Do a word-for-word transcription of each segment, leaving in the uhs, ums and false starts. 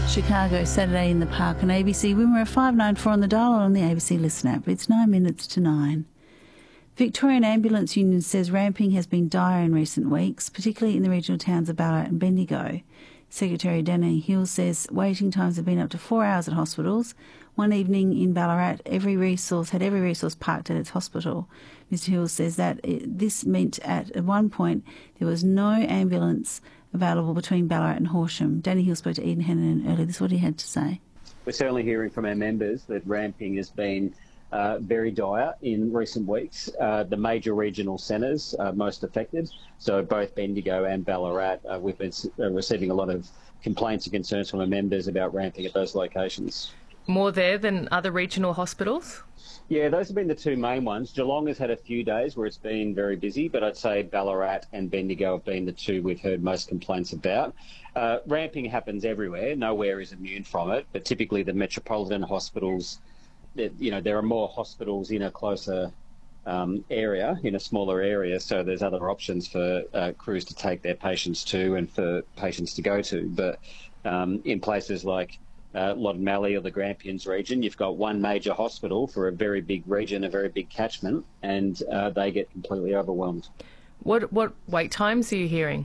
Chicago, Saturday in the Park on A B C. Wimmera five nine four on the dial on the A B C Listen app. It's nine minutes to nine. Victorian Ambulance Union says ramping has been dire in recent weeks, particularly in the regional towns of Ballarat and Bendigo. Secretary Danny Hill says waiting times have been up to four hours at hospitals. One evening in Ballarat, every resource had every resource parked at its hospital. Mister Hill says that it, this meant at, at one point there was no ambulance available between Ballarat and Horsham. Danny Hill spoke to Eden Hennan earlier. This is what he had to say. We're certainly hearing from our members that ramping has been uh, very dire in recent weeks. Uh, the major regional centres are most affected, so both Bendigo and Ballarat, uh, we've been receiving a lot of complaints and concerns from our members about ramping at those locations. More there than other regional hospitals? Yeah, those have been the two main ones. Geelong has had a few days where it's been very busy, but I'd say Ballarat and Bendigo have been the two we've heard most complaints about. Uh, ramping happens everywhere. Nowhere is immune from it, but typically the metropolitan hospitals, you know, there are more hospitals in a closer um, area, in a smaller area, so there's other options for uh, crews to take their patients to and for patients to go to. But um, in places like Uh, Loddon Mallee or the Grampians region, you've got one major hospital for a very big region, a very big catchment, and uh, they get completely overwhelmed. What what wait times are you hearing?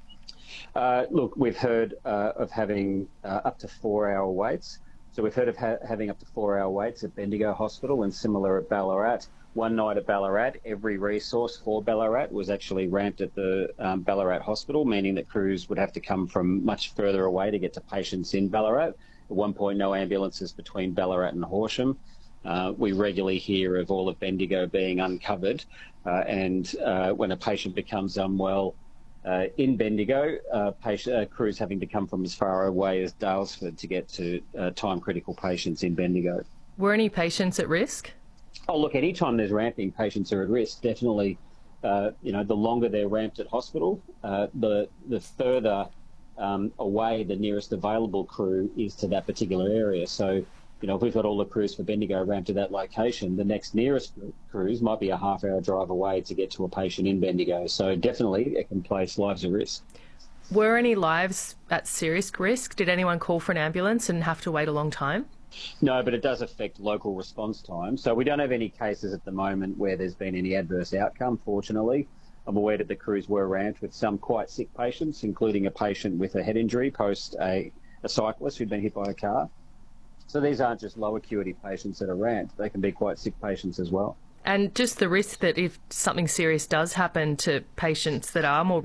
Uh, look, we've heard uh, of having uh, up to four-hour waits. So we've heard of ha having up to four-hour waits at Bendigo Hospital and similar at Ballarat. One night at Ballarat, every resource for Ballarat was actually ramped at the um, Ballarat Hospital, meaning that crews would have to come from much further away to get to patients in Ballarat. At one point, no ambulances between Ballarat and Horsham. Uh, we regularly hear of all of Bendigo being uncovered, uh, and uh, when a patient becomes unwell uh, in Bendigo, uh, patient, uh, crews having to come from as far away as Dalesford to get to uh, time-critical patients in Bendigo. Were any patients at risk? Oh, look, any time there's ramping, patients are at risk. Definitely, uh, you know, the longer they're ramped at hospital, uh, the the further Um, away the nearest available crew is to that particular area. So, you know, if we've got all the crews for Bendigo ramped to that location, the next nearest crews might be a half hour drive away to get to a patient in Bendigo. So definitely it can place lives at risk. Were any lives at serious risk? Did anyone call for an ambulance and have to wait a long time? No, but it does affect local response time. So we don't have any cases at the moment where there's been any adverse outcome, fortunately. I'm aware that the crews were ramped with some quite sick patients, including a patient with a head injury post a, a cyclist who'd been hit by a car. So these aren't just low acuity patients that are ramped, they can be quite sick patients as well. And just the risk that if something serious does happen to patients that are more